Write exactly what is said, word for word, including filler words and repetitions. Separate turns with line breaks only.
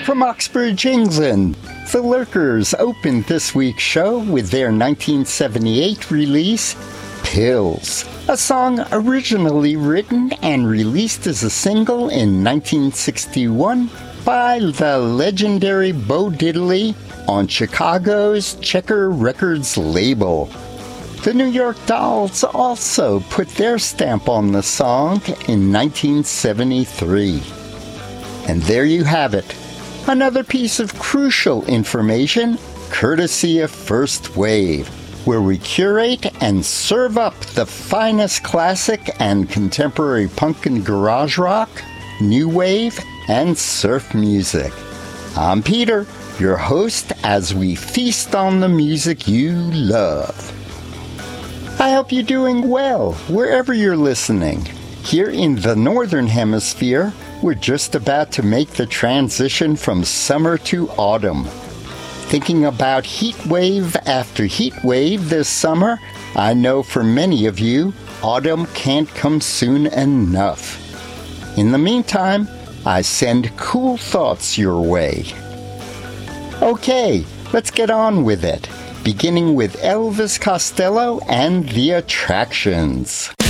From Oxbridge, England, The Lurkers opened this week's show with their nineteen seventy-eight release, Pills, a song originally written and released as a single in nineteen sixty-one by the legendary Bo Diddley on Chicago's Checker Records label. The New York Dolls also put their stamp on the song in nineteen seventy-three. And there you have it. Another piece of crucial information, courtesy of First Wave, where we curate and serve up the finest classic and contemporary punk and garage rock, new wave, and surf music. I'm Peter, your host, as we feast on the music you love. I hope you're doing well, wherever you're listening. Here in the Northern Hemisphere, we're just about to make the transition from summer to autumn. Thinking about heat wave after heat wave this summer, I know for many of you, autumn can't come soon enough. In the meantime, I send cool thoughts your way. Okay, let's get on with it, beginning with Elvis Costello and the Attractions.